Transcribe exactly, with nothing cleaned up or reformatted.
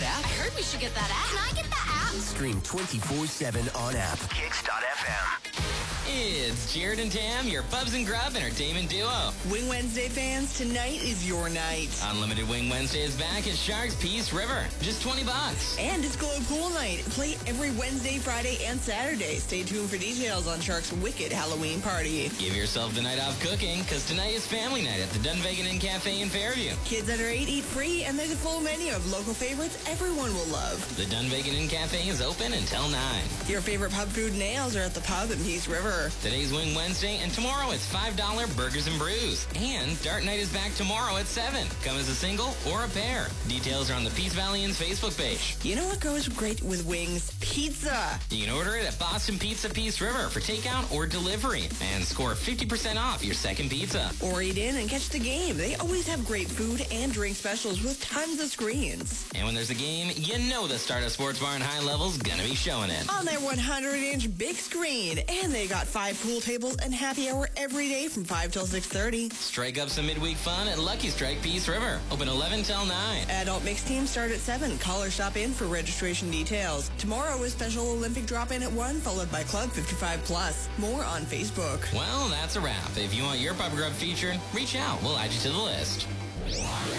that app? I heard we should get that app. Can I get that app? Stream twenty-four seven on app. Kicks dot F M. It's Jared and Tam, your Bubs and Grub entertainment duo. Wing Wednesday fans, tonight is your night. Unlimited Wing Wednesday is back at Sharks Peace River. Just twenty bucks. And it's Glow Pool Night. Play every Wednesday, Friday, and Saturday. Stay tuned for details on Sharks' wicked Halloween party. Give yourself the night off cooking, because tonight is family night at the Dunvegan Inn Cafe in Fairview. Kids under eight eat free, and there's a full menu of local favorites everyone will love. The Dunvegan Inn Cafe is open until nine. Your favorite pub food and ales are at the pub in Peace River. Today's Wing Wednesday, and tomorrow it's five dollar burgers and brews. And Dart Night is back tomorrow at seven. Come as a single or a pair. Details are on the Peace Valley Inn's Facebook page. You know what goes great with wings? Pizza. You can order it at Boston Pizza Peace River for takeout or delivery. And score fifty percent off your second pizza. Or eat in and catch the game. They always have great food and drink specials with tons of screens. And when there's a game, you know the Stardust Sports Bar and High Level's gonna be showing it. On their one hundred inch big screen. And they got five pool tables and happy hour every day from five till six thirty. Strike up some midweek fun at Lucky Strike Peace River. Open eleven till nine. Adult mixed teams start at seven. Call or stop in for registration details. Tomorrow is Special Olympic drop-in at one, followed by Club fifty-five plus. More on Facebook. Well, that's a wrap. If you want your Pub Grub featured, reach out. We'll add you to the list.